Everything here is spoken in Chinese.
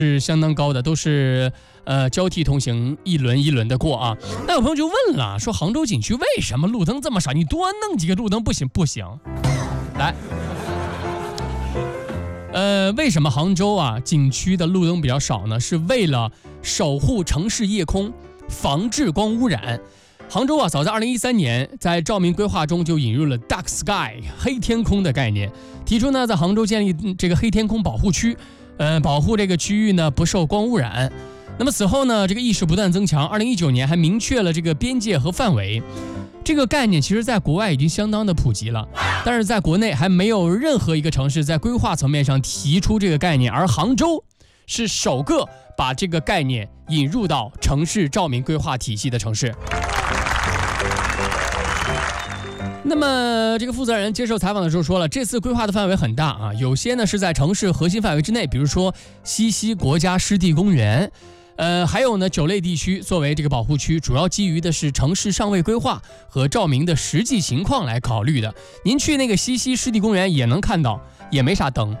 是相当高的，都是交替通行，一轮一轮的过啊。那有朋友就问了，说杭州景区为什么路灯这么少？你多弄几个路灯不行？来，为什么杭州景区的路灯比较少呢？是为了守护城市夜空，防治光污染。杭州早在2013年在照明规划中就引入了 Dark Sky 黑天空的概念，提出呢在杭州建立这个黑天空保护区，保护这个区域呢不受光污染。那么此后呢，这个意识不断增强，2019年还明确了这个边界和范围。这个概念其实在国外已经相当的普及了，但是在国内还没有任何一个城市在规划层面上提出这个概念，而杭州是首个把这个概念引入到城市照明规划体系的城市。那么这个负责人接受采访的时候说了，这次规划的范围很大有些呢是在城市核心范围之内，比如说西溪国家湿地公园，还有呢九类地区作为这个保护区，主要基于的是城市上位规划和照明的实际情况来考虑的。您去那个西溪湿地公园也能看到，也没啥灯，